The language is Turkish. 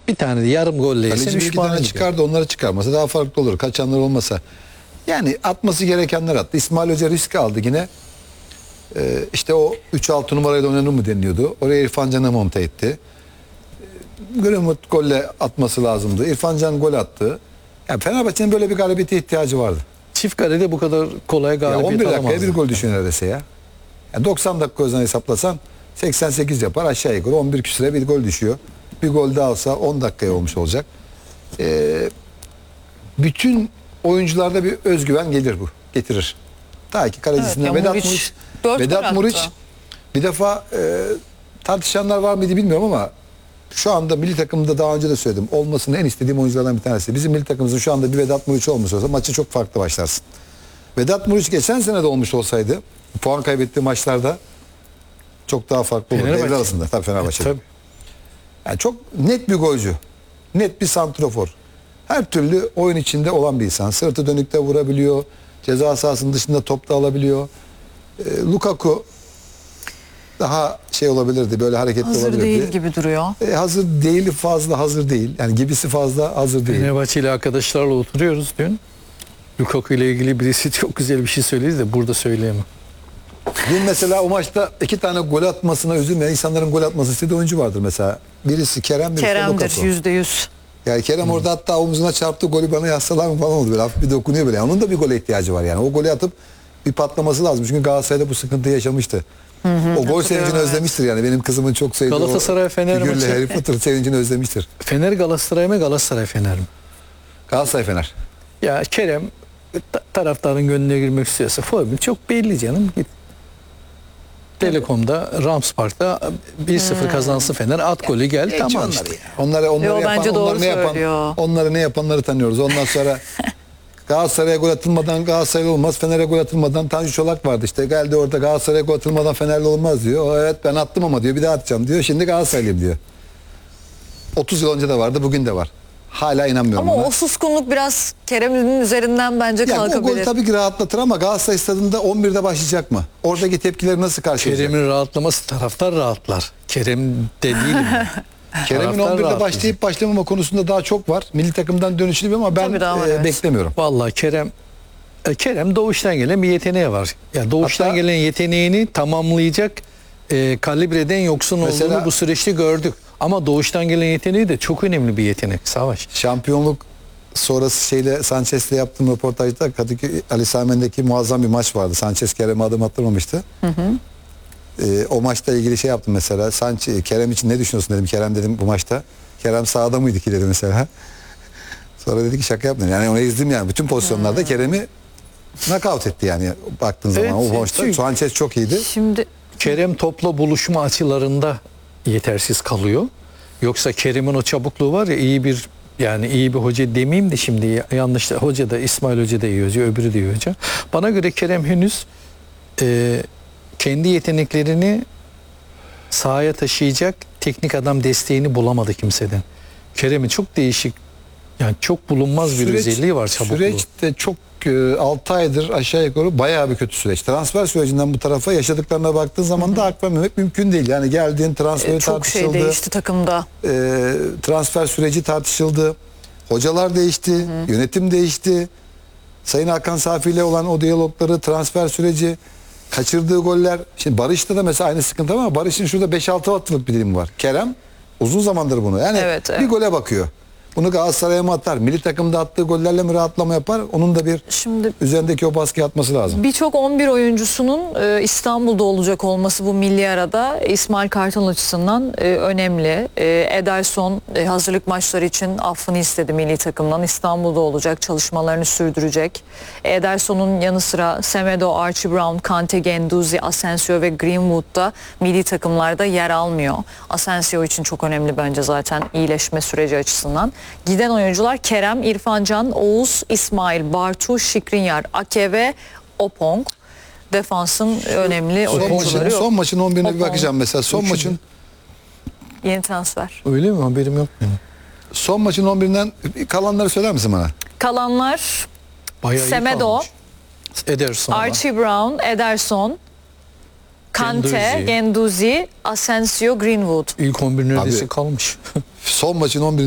Bir tane de yarım golle yesin. Kaleci bir iki tane çıkardı, onları çıkarmasa daha farklı olur. Kaçanlar olmasa. Yani atması gerekenler attı. İsmail Hoca risk aldı yine. İşte o 3-6 numarayla oynanır mı deniliyordu. Oraya İrfan Can'ı monte etti. Greenwood golle atması lazımdı. İrfan Can gol attı. Yani Fenerbahçe'nin böyle bir galibiyete ihtiyacı vardı. Çift karede bu kadar kolay Ya galibiyet 11 dakikaya alamazdı. bir gol düşüyor neredeyse ya. Yani 90 dakika özden hesaplasan 88 yapar, aşağı yukarı 11 küsüre bir gol düşüyor. Bir gol daha alsa 10 dakikaya olmuş olacak. Bütün oyuncularda bir özgüven gelir bu. Getirir. Ta ki kalecisinde Evet, Vedat Muriç Muriç. 4 Vedat gol Muriç attı. bir defa tartışanlar var mıydı bilmiyorum ama şu anda milli takımda daha önce de söyledim. Olmasını en istediğim oyunculardan bir tanesi. Bizim milli takımımızın şu anda bir Vedat Muriç olmuş olsa maçı çok farklı başlarsın. Vedat Muriç geçen sene de olmuş olsaydı puan kaybettiği maçlarda çok daha farklı olur. Fenerbahçe. Devre arasında tabii Fenerbahçe'de. Tabii. Yani çok net bir golcü. Net bir santrafor. Her türlü oyun içinde olan bir insan. Sırtı dönükte vurabiliyor. Ceza sahasının dışında top da alabiliyor. Lukaku daha şey olabilirdi. Böyle hareketli Hazır olabilirdi. değil gibi duruyor. Hazır değil, fazla hazır değil. Yani gibisi fazla hazır değil. Fenerbahçe ile arkadaşlarla oturuyoruz dün. Lukaku ile ilgili birisi çok güzel bir şey söyledi de burada söyleyemem. Dün mesela o maçta 2 tane gol atmasına üzülmeyen insanların gol atması istediği oyuncu vardır mesela. Birisi Kerem, birisi Kerem'dir Lukaku. %100. Yani Kerem orada hatta omzuna çarptı, golü bana yazsalar mı falan oldu. Böyle hafif bir dokunuyor böyle. Yani onun da bir gole ihtiyacı var yani. O golü atıp bir patlaması lazım. Çünkü Galatasaray'da bu sıkıntıyı yaşamıştı. O gol sevincini evet. özlemiştir yani. Benim kızımın çok sevdiği Galatasaray Fener figürlü maçı. Harry Potter sevincini özlemiştir. Fener Galatasaray mı, Galatasaray Fener mi? Galatasaray Fener. Ya Kerem taraftarın gönlüne girmek istiyorsa formül çok belli canım. Git. Telekom'da, Rams Park'ta 1-0 kazansın Fener. At golü gel tamam işte. Onları Yo, yapan, bence doğru onları ne yapan, söylüyor. onları ne yapanları tanıyoruz. Ondan sonra Galatasaray'a gol atılmadan Galatasaray olmaz. Fener'e gol atılmadan Tanju Çolak vardı işte. Geldi orada Galatasaray'a gol atılmadan Fenerli olmaz diyor. O, evet ben attım ama diyor bir daha atacağım diyor. Şimdi Galatasaraylıyım diyor. 30 yıl önce de vardı, bugün de var. Hala inanmıyorum Ama ona. o suskunluk biraz Kerem'in üzerinden bence Yani o gol kalkabilir. tabii ki rahatlatır ama Galatasaray stadında 11'de başlayacak mı? Oradaki tepkileri nasıl karşılayacak? Kerem'in rahatlaması taraftar rahatlar. Kerem de değilim. Kerem'in Taraftar 11'de rahatlayacak. başlayıp başlamama konusunda daha çok var. Milli takımdan dönüşülü ama ben Tabii daha var, evet. beklemiyorum. Vallahi Kerem doğuştan gelen bir yeteneği var. Ya doğuştan Hatta- gelen yeteneğini tamamlayacak kalibreden yoksun Mesela- olduğunu bu süreçte gördük. Ama doğuştan gelen yeteneği de çok önemli bir yetenek. Savaş. Şampiyonluk sonrası Sanchez'le yaptığım röportajda Kadıköy Ali Sami'ndeki muazzam bir maç vardı. Sanchez Kerem'e adım attırmamıştı. O maçla ilgili şey yaptım mesela. Kerem için ne düşünüyorsun dedim. Kerem dedim bu maçta. Kerem sahada mıydı ki dedi mesela. Sonra dedi ki şaka yapmayın. Yani onu ezdim yani. Bütün pozisyonlarda Kerem'i knockout etti yani baktığın zaman. Evet, O maçta çünkü- Sanchez çok iyiydi. Şimdi Kerem topla buluşma açılarında yetersiz kalıyor. Yoksa Kerem'in o çabukluğu var ya iyi bir hoca demeyeyim de şimdi yanlış hoca da İsmail Hoca da iyi hoca öbürü de iyi hoca. Bana göre Kerem henüz kendi yeteneklerini sahaya taşıyacak teknik adam desteğini bulamadı kimseden. Kerem'in çok değişik yani çok bulunmaz bir özelliği var çabukluğu. Süreç de çok 6 aydır aşağı yukarı bayağı bir kötü süreç. Transfer sürecinden bu tarafa yaşadıklarına baktığın zaman da hak vermemek mümkün değil. Yani geldiğin transferi çok şey tartışıldı. değişti takımda. Transfer süreci tartışıldı. Hocalar değişti. Yönetim değişti. Sayın Hakan Safi ile olan o diyalogları, transfer süreci, kaçırdığı goller. Şimdi Barış'ta da mesela aynı sıkıntı var ama Barış'ın şurada 5-6 atlık bir dilim var. Kerem uzun zamandır bunu. Yani Evet, evet. bir gole bakıyor. Bunu Galatasaray'a mı atar? Milli takımda attığı gollerle mi rahatlama yapar? Onun da bir Şimdi üzerindeki o baskıyı atması lazım. birçok 11 oyuncusunun İstanbul'da olacak olması bu milli arada İsmail Kartal açısından önemli. Ederson hazırlık maçları için affını istedi milli takımdan. İstanbul'da olacak, çalışmalarını sürdürecek. Ederson'un yanı sıra Semedo, Archie Brown, Kante, Guendouzi, Asensio ve Greenwood da milli takımlarda yer almıyor. Asensio için çok önemli bence zaten iyileşme süreci açısından. Giden oyuncular Kerem, İrfan Can, Oğuz, İsmail, Bartu, Şikrinyar, Ake ve Opong. Defansın önemli oyuncuları yok. Son maçın 11'ine bir Opong. bakacağım mesela. Yeni transfer. Öyle mi? Haberim yok benim. Son maçın 11'inden kalanları söyler misin bana? Kalanlar Bayağı iyi Semedo, kalmış. Ederson var. Archie Brown, Ederson, Kante, Guendouzi, Asensio, Greenwood. İlk 11 neredeyse Abi- kalmış. Son maçın 11'inde